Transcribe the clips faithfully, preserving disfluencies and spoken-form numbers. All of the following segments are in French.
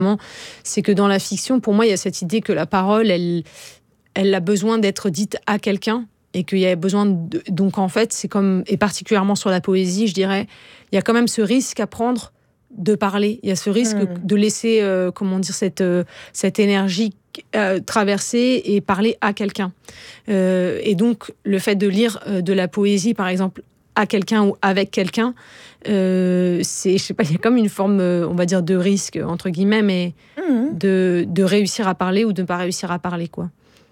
C'est que dans la fiction, pour moi, il y a cette idée que la parole, elle, elle a besoin d'être dite à quelqu'un et qu'il y a besoin de... Donc, en fait, c'est comme... Et particulièrement sur la poésie, je dirais, il y a quand même ce risque à prendre de parler. Il y a ce risque mmh. de laisser, euh, comment dire, cette, euh, cette énergie euh, traverser et parler à quelqu'un. Euh, et donc, le fait de lire euh, de la poésie, par exemple, à quelqu'un ou avec quelqu'un, euh, c'est, je sais pas, il y a comme une forme, euh, on va dire, de risque, entre guillemets, mais mmh. de, de réussir à parler ou de ne pas réussir à parler, quoi.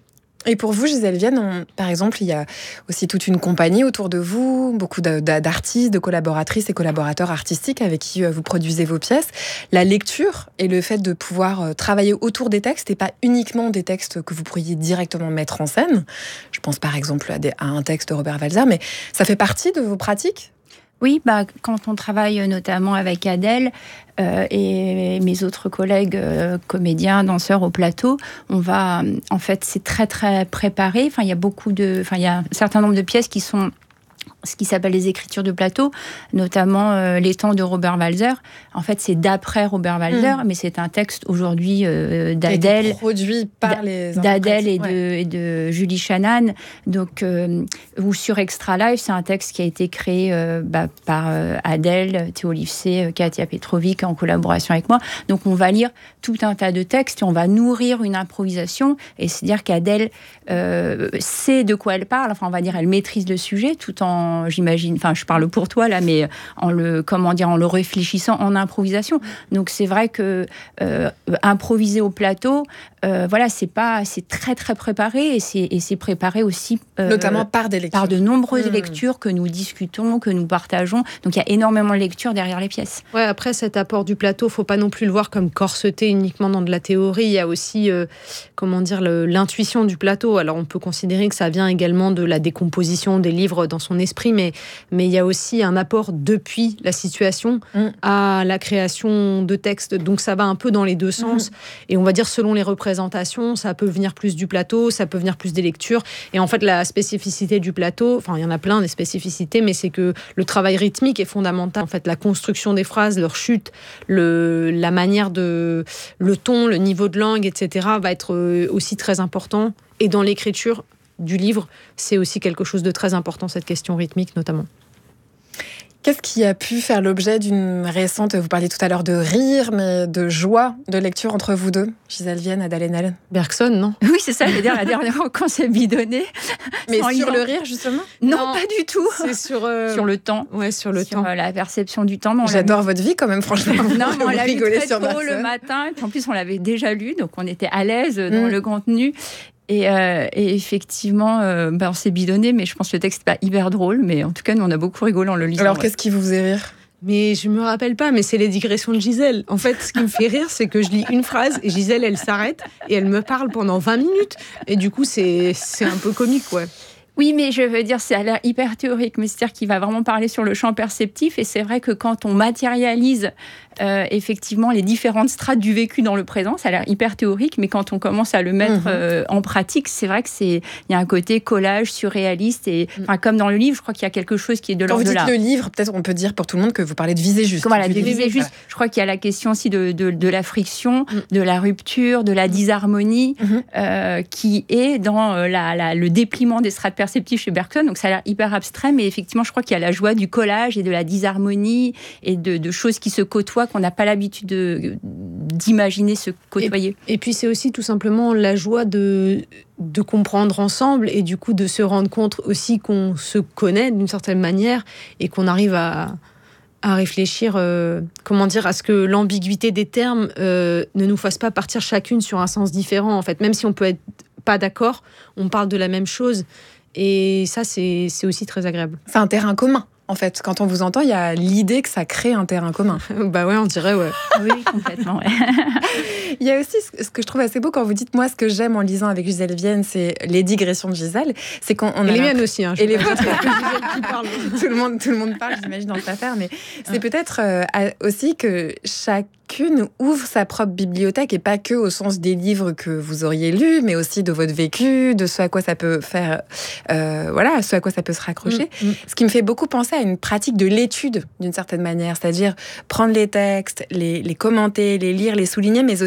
Et pour vous, Gisèle Vienne, on, par exemple, il y a aussi toute une compagnie autour de vous, beaucoup d'artistes, de collaboratrices et collaborateurs artistiques avec qui vous produisez vos pièces. La lecture et le fait de pouvoir travailler autour des textes et pas uniquement des textes que vous pourriez directement mettre en scène. Je pense par exemple à, des, à un texte de Robert Walser, mais ça fait partie de vos pratiques ? Oui, bah, quand on travaille notamment avec Adèle euh, et mes autres collègues euh, comédiens, danseurs au plateau, on va, en fait, c'est très très préparé. Enfin, il y a beaucoup de, enfin, il y a un certain nombre de pièces qui sont ce qui s'appelle les écritures de plateau, notamment euh, Les temps de Robert Walser. En fait, c'est d'après Robert Walser, mmh. mais c'est un texte aujourd'hui euh, d'Adèle, produit par les d'Adèle et, ouais. de, et de Julie Shannan. Donc, euh, ou sur Extra Life, c'est un texte qui a été créé euh, bah, par euh, Adèle, Théo Livesey, Katia Petrovic en collaboration avec moi. Donc, on va lire tout un tas de textes et on va nourrir une improvisation. Et c'est-à-dire qu'Adèle euh, sait de quoi elle parle. Enfin, on va dire, elle maîtrise le sujet tout en j'imagine, enfin je parle pour toi là, mais en le, comment dire, en le réfléchissant en improvisation. Donc c'est vrai que euh, improviser au plateau, euh, voilà, c'est pas, c'est très très préparé et c'est, et c'est préparé aussi euh, notamment par des lectures, par de nombreuses mmh. lectures que nous discutons, que nous partageons. Donc il y a énormément de lectures derrière les pièces. Ouais, après cet apport du plateau, faut pas non plus le voir comme corseté uniquement dans de la théorie. Il y a aussi, euh, comment dire, le, l'intuition du plateau. Alors on peut considérer que ça vient également de la décomposition des livres dans son esprit. Mais, mais il y a aussi un apport depuis la situation mmh. à la création de textes. Donc ça va un peu dans les deux sens. Mmh. Et on va dire selon les représentations, ça peut venir plus du plateau, ça peut venir plus des lectures. Et en fait, la spécificité du plateau, enfin il y en a plein des spécificités, mais c'est que le travail rythmique est fondamental. En fait, la construction des phrases, leur chute, le, la manière de... le ton, le niveau de langue, et cetera va être aussi très important. Et dans l'écriture du livre, c'est aussi quelque chose de très important, cette question rythmique notamment. Qu'est-ce qui a pu faire l'objet d'une récente, vous parliez tout à l'heure de rire, mais de joie de lecture entre vous deux, Gisèle Vienne, Adèle Haenel? Bergson, non? Oui, c'est ça, je veux dire, la dernière fois qu'on s'est bidonné. Mais sur livre. Le rire, justement? Non, non, pas du tout. C'est sur, euh... sur le temps. Ouais, sur le sur, temps. Euh, la perception du temps. J'adore votre vie, quand même, franchement. Non, mais on l'a lu très tôt le matin, et puis en plus, on l'avait déjà lu, donc on était à l'aise dans mm. le contenu. Et, euh, et effectivement, euh, ben on s'est bidonné, mais je pense que le texte n'est pas hyper drôle. Mais en tout cas, nous, on a beaucoup rigolé en le lisant. Alors, ouais. qu'est-ce qui vous faisait rire? Mais je me rappelle pas, mais c'est les digressions de Gisèle. En fait, ce qui me fait rire, c'est que je lis une phrase et Gisèle, elle s'arrête et elle me parle pendant vingt minutes. Et du coup, c'est, c'est un peu comique, ouais. Oui, mais je veux dire, ça a l'air hyper théorique, mais c'est-à-dire qu'il va vraiment parler sur le champ perceptif. Et c'est vrai que quand on matérialise euh, effectivement les différentes strates du vécu dans le présent, ça a l'air hyper théorique, mais quand on commence à le mettre mmh. euh, en pratique, c'est vrai que c'est il y a un côté collage surréaliste et mmh. enfin comme dans le livre, je crois qu'il y a quelque chose qui est de l'ordre de là. Quand vous dites le livre, peut-être on peut dire pour tout le monde que vous parlez de visée juste. Voilà, de visée juste. Je crois qu'il y a la question aussi de de, de la friction, mmh. de la rupture, de la disharmonie, mmh. euh, qui est dans euh, la, la le dépliement des strates perceptives chez Bergson. Donc ça a l'air hyper abstrait, mais effectivement, je crois qu'il y a la joie du collage et de la disharmonie et de, de choses qui se côtoient qu'on n'a pas l'habitude de, d'imaginer se côtoyer. Et, et puis c'est aussi tout simplement la joie de, de comprendre ensemble et du coup de se rendre compte aussi qu'on se connaît d'une certaine manière et qu'on arrive à, à réfléchir, euh, comment dire, à ce que l'ambiguïté des termes euh, ne nous fasse pas partir chacune sur un sens différent. En fait, même si on peut être pas d'accord, on parle de la même chose. Et ça, c'est, c'est aussi très agréable. C'est un terrain commun. En fait, quand on vous entend, il y a l'idée que ça crée un terrain commun. Bah ouais, on dirait, ouais. Oui, complètement, ouais. Il y a aussi ce que je trouve assez beau quand vous dites, moi, ce que j'aime en lisant avec Gisèle Vienne, c'est les digressions de Gisèle. C'est qu'on, on et a les miennes aussi. Hein, et les vôtres. qui parle. tout, le monde, tout le monde parle, j'imagine, dans cette affaire. Mais c'est ouais. peut-être euh, aussi que chacune ouvre sa propre bibliothèque, et pas que au sens des livres que vous auriez lus, mais aussi de votre vécu, de ce à quoi ça peut faire, euh, voilà, ce à quoi ça peut se raccrocher. Mmh. Ce qui me fait beaucoup penser à une pratique de l'étude, d'une certaine manière, c'est-à-dire prendre les textes, les, les commenter, les lire, les souligner, mais aussi